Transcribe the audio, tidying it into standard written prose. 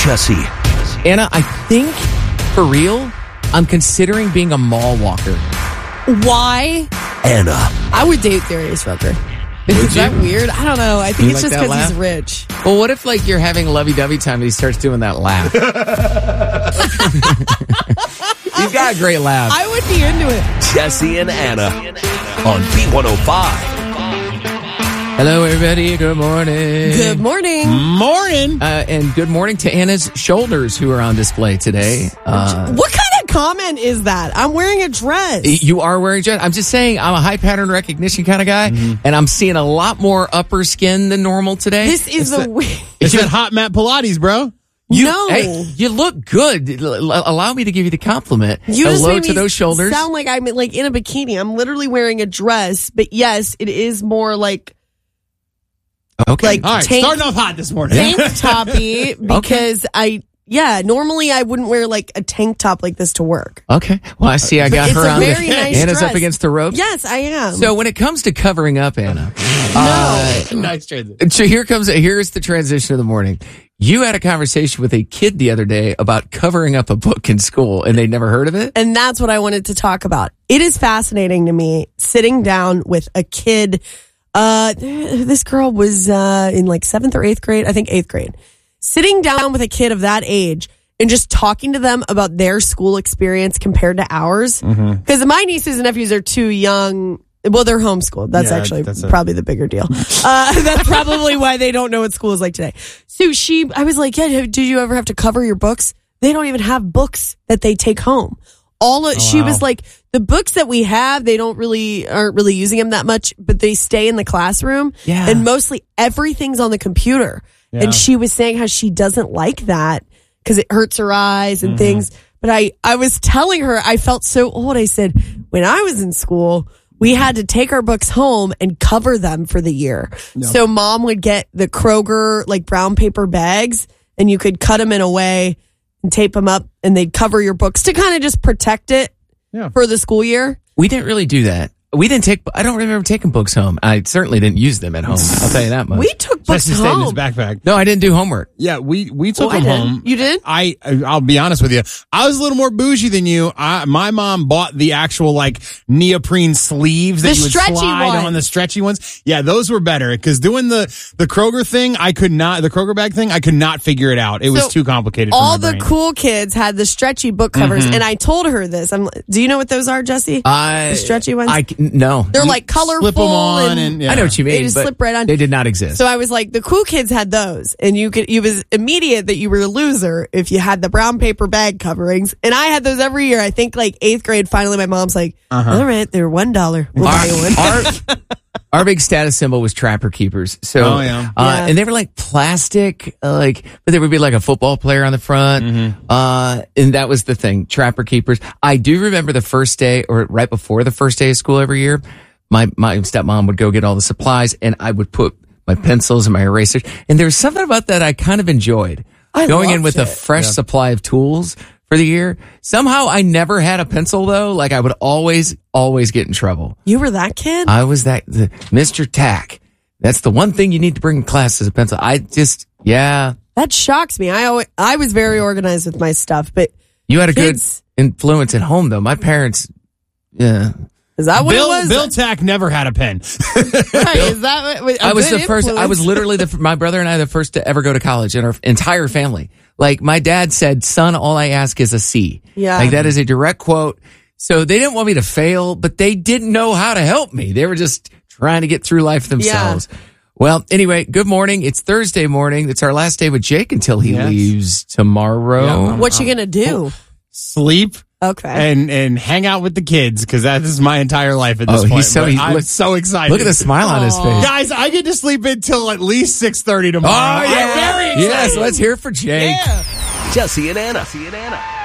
Jesse. Anna, I think, for real, I'm considering being a mall walker. Why? Anna. I would date Darius Rucker. Is that weird? I don't know. I think it's like just that because he's laugh? rich. Well, what if, like, you're having lovey-dovey time and he starts doing that laugh? He's got a great laugh. I would be into it. Jesse and Anna on B105. Hello, everybody. Good morning. Good morning. Morning. And good morning to Anna's shoulders, who are on display today. What kind of comment is that? I'm wearing a dress. You are wearing a dress. I'm just saying, I'm a high pattern recognition kind of guy, and I'm seeing a lot more upper skin than normal today. This is the weird. It's that hot mat Pilates, bro. No. Hey, you look good. Allow me to give you the compliment. You just Hello made to me those shoulders. sound like I'm like in a bikini. I'm literally wearing a dress, but yes, it is more like Okay. like All right, tank, starting off hot this morning. tank toppy because normally I wouldn't wear like a tank top like this to work. Okay. Well, I see. I got it's her a on. very nice Anna's dress. up against the ropes. Yes, I am. So when it comes to covering up, Anna, Nice transition. so here's the transition of the morning. You had a conversation with a kid the other day about covering up a book in school, and they'd never heard of it. And that's what I wanted to talk about. It is fascinating to me sitting down with a kid. This girl was in like 7th or 8th grade. I think 8th grade. Sitting down with a kid of that age and just talking to them about their school experience compared to ours. Because my nieces and nephews are too young. Well, they're homeschooled. That's actually probably the bigger deal. That's probably why they don't know what school is like today. So I was like, yeah, did you ever have to cover your books? They don't even have books that they take home. She was like, the books that we have, they aren't really using them that much, but they stay in the classroom. Yeah. And mostly everything's on the computer. Yeah. And she was saying how she doesn't like that because it hurts her eyes and things. But I was telling her, I felt so old. I said, when I was in school, we had to take our books home and cover them for the year. No. So mom would get the Kroger like brown paper bags and you could cut them in a way and tape them up and they'd cover your books to kind of just protect it for the school year. We didn't really do that. I don't remember taking books home. I certainly didn't use them at home. I'll tell you that much. We took books Jesse stayed in his home. backpack. No, I didn't do homework. Yeah, we took I them did. home. You did? I'll be honest with you. I was a little more bougie than you. My mom bought the actual like neoprene sleeves that The you would stretchy slide ones. on, the stretchy ones. Yeah, those were better because doing the Kroger thing, the Kroger bag thing, I could not figure it out. It was So, too complicated. All for my the brain. cool kids had the stretchy book covers, and I told her this. Do you know what those are, Jesse? The stretchy ones? No. They're like colorful. Slip them on and yeah. I know what you mean. They just but slip right on. They did not exist. So I was like, the cool kids had those, and it was immediate that you were a loser if you had the brown paper bag coverings. And I had those every year. I think like 8th grade. Finally, my mom's like, "All right, they're $1. We'll buy you one." Our big status symbol was Trapper Keepers. So, Yeah. and they were like plastic, but there would be like a football player on the front. And that was the thing, Trapper Keepers. I do remember the first day or right before the first day of school every year, my stepmom would go get all the supplies and I would put my pencils and my erasers. And there was something about that I kind of enjoyed. Going in with a fresh supply of tools for the year. Somehow I never had a pencil though. Like I would always get in trouble. You were that kid? I was the Mr. Tack. That's the one thing you need to bring in class is a pencil. That shocks me. I was very organized with my stuff, but You had a kids, good influence at home though. My parents, yeah. Is that what it was? Bill Tack never had a pen. Right, is that what, I was the first. I was literally my brother and I the first to ever go to college in our entire family. Like my dad said, "Son, all I ask is a C." Yeah. Like that is a direct quote. So they didn't want me to fail, but they didn't know how to help me. They were just trying to get through life themselves. Yeah. Well, anyway, good morning. It's Thursday morning. It's our last day with Jake until he leaves tomorrow. Yeah. What you gonna do? Sleep. Okay. And hang out with the kids because that is my entire life at this point. I'm so excited. Look at the smile on his face. Guys, I get to sleep until at least 6:30 tomorrow. Oh, yeah. I'm very excited. Yes, let's hear it for Jake. Yeah. Jesse and Anna.